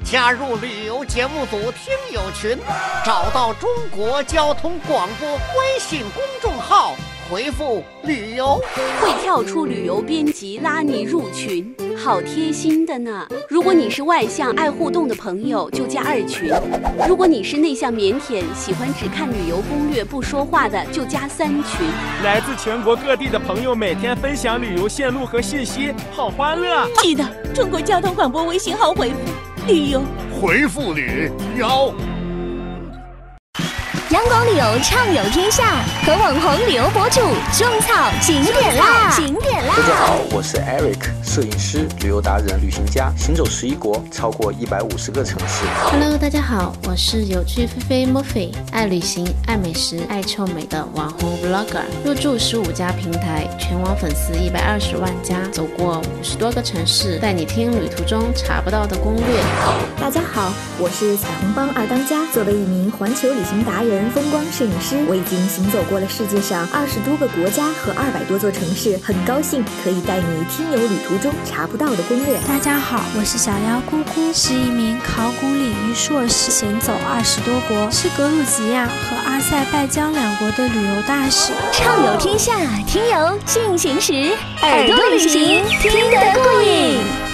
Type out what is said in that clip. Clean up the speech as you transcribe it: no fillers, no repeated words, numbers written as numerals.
加入旅游节目组听友群，找到中国交通广播微信公众号，回复旅游， 会跳出旅游编辑拉你入群，好贴心的呢。如果你是外向爱互动的朋友，就加2群；如果你是内向腼腆喜欢只看旅游攻略不说话的，就加3群。 来自全国各地的朋友每天分享旅游线路和信息，好欢乐。 记得中国交通广播微信号回复旅游， 回复旅游。 阳光旅游畅游天下，和网红旅游博主种草景点啦！ 大家好，我是 Eric， 摄影师、旅游达人、旅行家，行走11国，超过150个城市。 Hello， 大家好，我是有趣菲菲 Murphy， 爱旅行、爱美食、爱臭美的网红 Vlogger， 入驻15家平台，全网粉丝120万加，走过50多个城市，带你听旅途中查不到的攻略。 大家好，我是彩虹帮二当家，作为一名环球旅行达人、风光摄影师，我已经行走过了世界上20多个国家和200多座城市，很高兴可以带你听游旅途中查不到的攻略。 大家好，我是小妖姑姑，是一名考古领域硕士，行走20多国，是格鲁吉亚和阿塞拜疆2国的旅游大使。 畅游天下，听游进行时，耳朵旅行听得过瘾。